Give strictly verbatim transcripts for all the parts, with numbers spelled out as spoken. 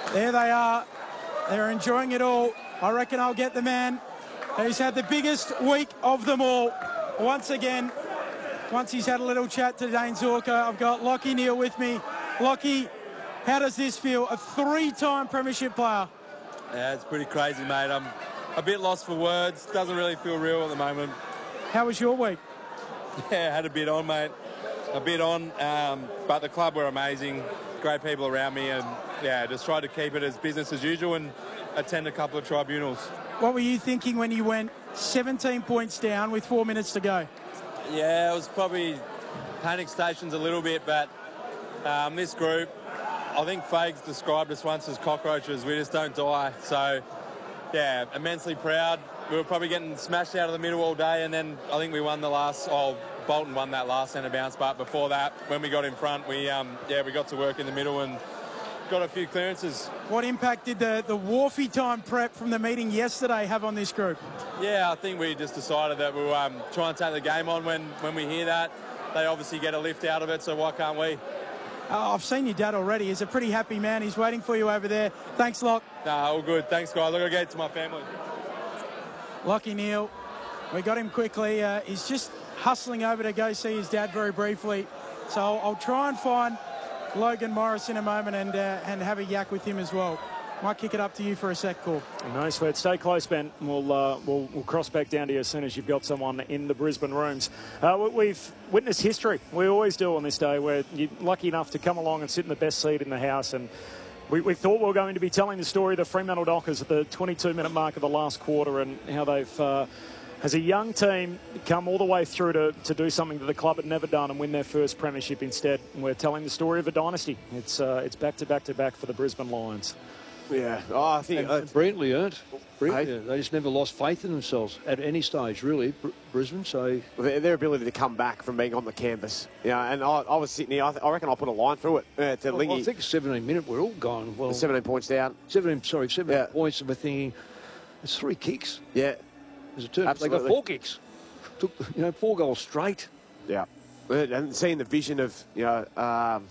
There they are. They're enjoying it all. I reckon I'll get the man who's had the biggest week of them all. Once again, once he's had a little chat to Dane Zorko, I've got Lachie Neale with me. Lachie, how does this feel? A three-time premiership player. Yeah, it's pretty crazy, mate. I'm a bit lost for words. Doesn't really feel real at the moment. How was your week? Yeah, had a bit on, mate. A bit on, um, but the club were amazing. Great people around me, and yeah, just tried to keep it as business as usual and attend a couple of tribunals. What were you thinking when you went seventeen points down with four minutes to go? Yeah, it was probably panic stations a little bit, but um, this group, I think Fags described us once as cockroaches. We just don't die. So, yeah, immensely proud. We were probably getting smashed out of the middle all day, and then I think we won the last. Oh, Bolton won that last centre bounce, but before that, when we got in front, we um, yeah we got to work in the middle and got a few clearances. What impact did the the Wharfie time prep from the meeting yesterday have on this group? Yeah, I think we just decided that we'll um, try and take the game on when when we hear that. They obviously get a lift out of it, so why can't we? Oh, I've seen your dad already. He's a pretty happy man. He's waiting for you over there. Thanks, Lock. Nah, all good. Thanks, guys. Look, I'll get to my family. Lachie Neale, we got him quickly. Uh, he's just hustling over to go see his dad very briefly. So I'll, I'll try and find Logan Morris in a moment and uh, and have a yak with him as well. Might kick it up to you for a sec, Call. No sweat. Stay close, Ben. We'll, uh, we'll we'll cross back down to you as soon as you've got someone in the Brisbane rooms. Uh, we've witnessed history. We always do on this day, where you're lucky enough to come along and sit in the best seat in the house. And we, we thought we were going to be telling the story of the Fremantle Dockers at the twenty-two minute mark of the last quarter and how they've, uh, as a young team, come all the way through to, to do something that the club had never done and win their first premiership instead. And we're telling the story of a dynasty. It's uh, it's back to back to back for the Brisbane Lions. Yeah, oh, I think and, uh, and brilliantly earned. Brilliantly hey? earned. They just never lost faith in themselves at any stage, really, Br Brisbane. So their, their ability to come back from being on the canvas, you know, and I, I was sitting here. I, th I reckon I put a line through it uh, to well, Lingy. I think seventeen minute we're all gone. Well, seventeen points down. Seventeen, sorry, seventeen yeah. points, and we're thinking it's three kicks. Yeah, there's a turn. Absolutely. They got four kicks. Took you know four goals straight. Yeah, and seeing the vision of you know. Um,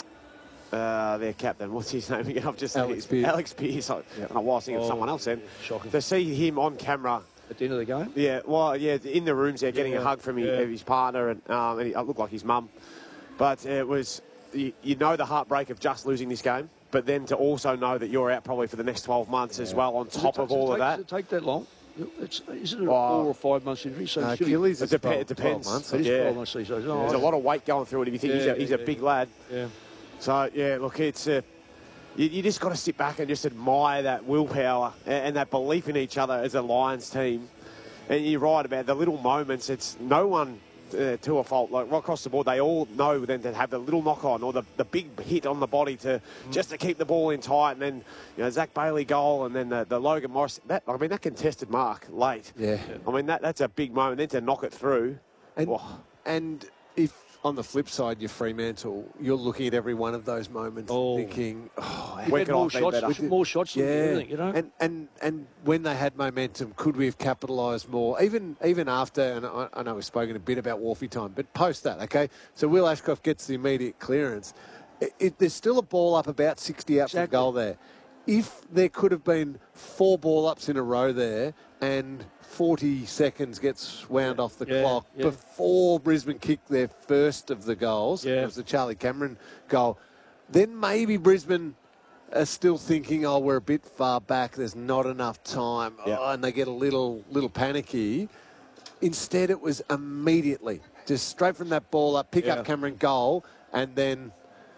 Uh, their captain, what's his name again? I've just Alex said Pearce. Alex Pearce. I, yep. I was thinking oh, of someone else then. Yeah, shocking. To see him on camera at the end of the game. Yeah, well, yeah, in the rooms there, getting yeah, a hug from yeah. his, his partner, and, um, and he looked like his mum. But it was, you, you know, the heartbreak of just losing this game, but then to also know that you're out probably for the next twelve months yeah. as well, on top of all take, of that. Does it take that long? It's, isn't it a oh, four or five months injury? So no, Achilles, it, dep it depends. Months. It is yeah. twelve months. So, oh, There's a lot of weight going through it if you think yeah, he's, a, he's yeah, a big yeah. lad. Yeah. So, yeah, look, it's uh, you, you just got to sit back and just admire that willpower and, and that belief in each other as a Lions team. And you're right about the little moments. It's no one uh, to a fault. Like right across the board, they all know then to have the little knock on or the, the big hit on the body to mm. just to keep the ball in tight. And then, you know, Zach Bailey goal and then the, the Logan Morris. That I mean, that contested mark late. Yeah. I mean, that that's a big moment. Then to knock it through. And, oh. and if on the flip side, you're Fremantle, you're looking at every one of those moments oh. thinking, oh, we had more shots, better? more shots yeah. than everything, you know? And, and, and when they had momentum, could we have capitalised more? Even even after, and I, I know we've spoken a bit about Wharfie time, but post that, okay? So Will Ashcroft gets the immediate clearance. It, it, there's still a ball up about sixty out exactly. from goal there. If there could have been four ball ups in a row there and forty seconds gets wound yeah. off the yeah. clock yeah. before Brisbane kicked their first of the goals, yeah. it was the Charlie Cameron goal, then maybe Brisbane are still thinking, oh, we're a bit far back, there's not enough time, yeah. oh, and they get a little little panicky. Instead, it was immediately, just straight from that ball up, pick yeah. up Cameron goal, and then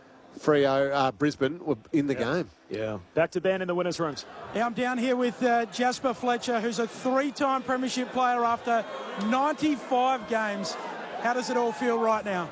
Freo, uh, Brisbane were in the yeah. game. Yeah. Back to Ben in the winners' rooms. Yeah, I'm down here with uh, Jasper Fletcher, who's a three-time premiership player after ninety-five games. How does it all feel right now?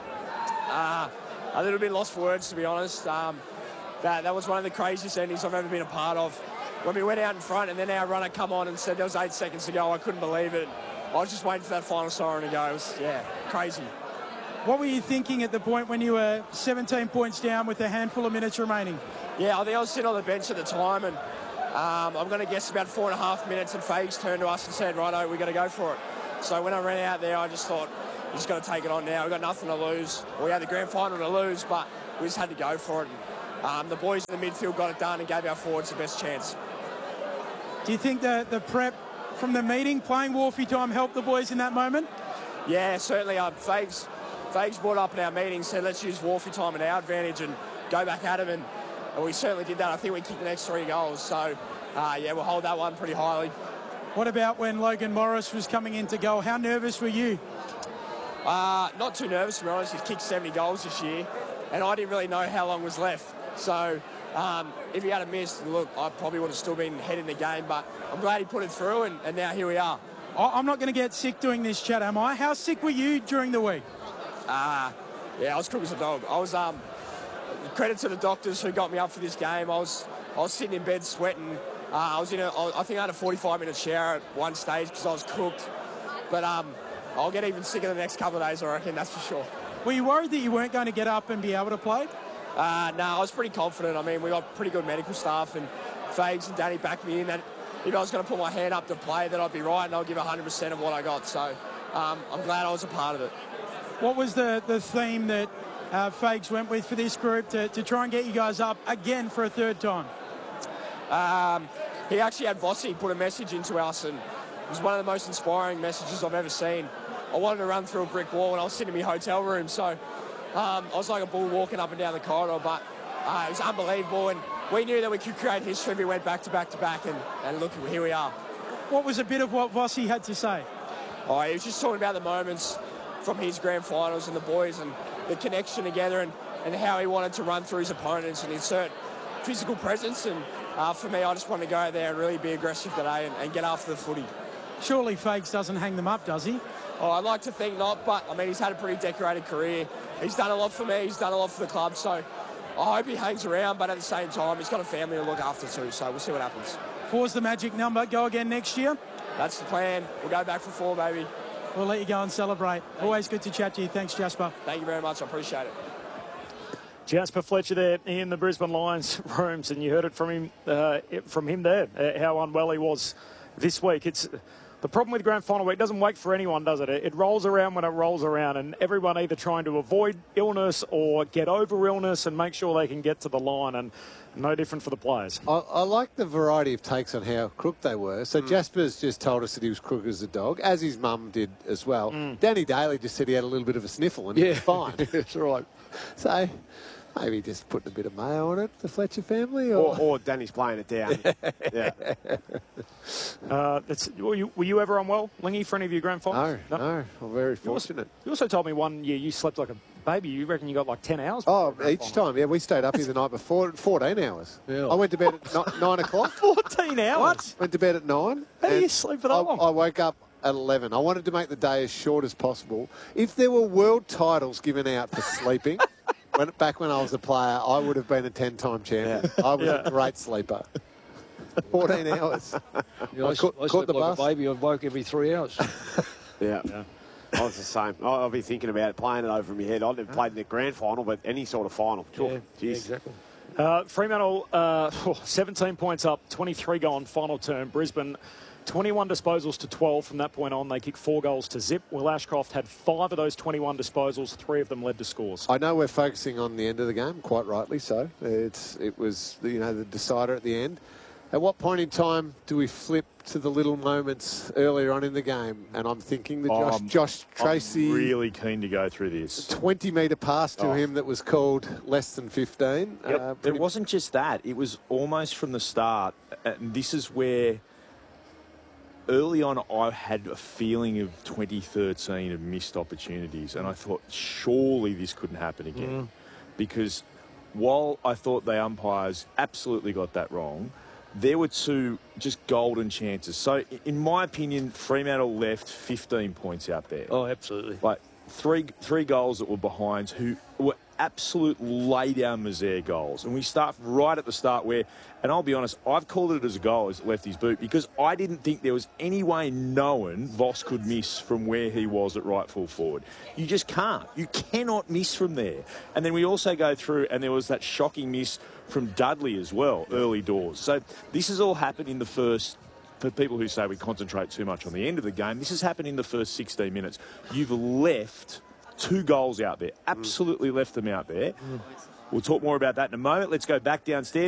Uh, a little bit lost for words, to be honest. Um, that, that was one of the craziest endings I've ever been a part of. When we went out in front and then our runner come on and said there was eight seconds to go, I couldn't believe it. I was just waiting for that final siren to go. It was, yeah, crazy. What were you thinking at the point when you were seventeen points down with a handful of minutes remaining? Yeah, I think I was sitting on the bench at the time, and um, I'm going to guess about four and a half minutes, and Fags turned to us and said, righto, we've got to go for it. So when I ran out there, I just thought, you just got to take it on now. We've got nothing to lose. We had the grand final to lose, but we just had to go for it. And um, the boys in the midfield got it done and gave our forwards the best chance. Do you think that the prep from the meeting, playing Wharfie time, helped the boys in that moment? Yeah, certainly. Uh, Fags, Fags brought up in our meeting, said let's use Wharfie time in our advantage and go back at him, and, and we certainly did that. I think we kicked the next three goals, so uh, yeah, we'll hold that one pretty highly. What about when Logan Morris was coming into goal? How nervous were you? Uh, not too nervous, to be honest. He's kicked seventy goals this year, and I didn't really know how long was left. So um, if he had missed, look, I probably would have still been head in the game, but I'm glad he put it through, and, and now here we are. I'm not going to get sick doing this chat, am I? How sick were you during the week? Uh, yeah, I was cook as a dog. I was, um, credit to the doctors who got me up for this game. I was I was sitting in bed sweating. Uh, I was in a, I think I had a forty-five minute shower at one stage because I was cooked. But um, I'll get even sicker the next couple of days, I reckon, that's for sure. Were you worried that you weren't going to get up and be able to play? Uh, no, I was pretty confident. I mean, we got pretty good medical staff, and Fags and Danny backed me in that if I was going to put my hand up to play, that I'd be right and I'll give one hundred percent of what I got. So um, I'm glad I was a part of it. What was the, the theme that uh, Fags went with for this group to, to try and get you guys up again for a third time? Um, he actually had Vossi put a message into us, and it was one of the most inspiring messages I've ever seen. I wanted to run through a brick wall, and I was sitting in my hotel room, so um, I was like a bull walking up and down the corridor, but uh, it was unbelievable, and we knew that we could create history if we went back to back to back, and, and look, here we are. What was a bit of what Vossi had to say? Oh, he was just talking about the moments from his grand finals and the boys and the connection together, and, and how he wanted to run through his opponents and insert physical presence, and uh, for me, I just wanted to go out there and really be aggressive today and, and get after the footy. Surely Fags doesn't hang them up, does he? Oh, I'd like to think not, but I mean, he's had a pretty decorated career. He's done a lot for me, he's done a lot for the club, so I hope he hangs around, but at the same time, he's got a family to look after too, so we'll see what happens. Four's the magic number. Go again next year? That's the plan. We'll go back for four, baby. We'll let you go and celebrate. Thank Always good to chat to you. Thanks, Jasper. Thank you very much. I appreciate it. Jasper Fletcher there in the Brisbane Lions rooms, and you heard it from him uh, from him there, uh, how unwell he was this week. It's the problem with grand final week. It doesn't wait for anyone, does it? It rolls around when it rolls around, and everyone either trying to avoid illness or get over illness and make sure they can get to the line, and no different for the players. I, I like the variety of takes on how crook they were. So mm. Jasper's just told us that he was crook as a dog, as his mum did as well. Mm. Danny Daly just said he had a little bit of a sniffle and yeah. he was fine. That's right. So maybe just putting a bit of mayo on it, the Fletcher family, or, or, or Danny's playing it down. yeah. Uh, that's, were, you, were you ever unwell, Lingy, for any of your grand finals? No, no. no I'm very fortunate. You also, you also told me one year you slept like a baby. You reckon you got like ten hours? Oh, each time. Yeah, we stayed up here the night before. fourteen hours. Yeah. I went to bed at no, nine o'clock. fourteen hours? What? Went to bed at nine. How do you sleep for that I, long? I woke up at eleven. I wanted to make the day as short as possible. If there were world titles given out for sleeping, when, back when I was a player, I would have been a ten-time champion. Yeah. I was yeah. a great sleeper. fourteen hours. You know, I, I, caught, I slept like bus. a baby. I woke every three hours. yeah. yeah. I was the same. I'll be thinking about it, playing it over in my head. I've never played in the grand final, but any sort of final. Sure. Yeah, yeah, exactly. Uh, Fremantle, uh, seventeen points up, twenty-three gone, final term. Brisbane, twenty-one disposals to twelve. From that point on, they kicked four goals to zip. Will Ashcroft had five of those twenty-one disposals. Three of them led to scores. I know we're focusing on the end of the game, quite rightly so. It's It was, you know, the decider at the end. At what point in time do we flip to the little moments earlier on in the game? And I'm thinking the Josh, I'm, Josh Tracy... I'm really keen to go through this. twenty-metre pass to oh. him that was called less than fifteen. Yep. Uh, it wasn't just that. It was almost from the start. And this is where... Early on, I had a feeling of twenty thirteen of missed opportunities. And I thought, surely this couldn't happen again. Mm. Because while I thought the umpires absolutely got that wrong... There were two just golden chances. So, in my opinion, Fremantle left fifteen points out there. Oh, absolutely. Like three three goals that were behinds, who were absolute lay-down misère goals. And we start right at the start where, and I'll be honest, I've called it as a goal as Lefty's boot because I didn't think there was any way known Voss could miss from where he was at right full forward. You just can't. You cannot miss from there. And then we also go through, and there was that shocking miss from Dudley as well, early doors. So this has all happened in the first, for people who say we concentrate too much on the end of the game, this has happened in the first sixteen minutes. You've left two goals out there, absolutely mm. left them out there. Mm. We'll talk more about that in a moment. Let's go back downstairs.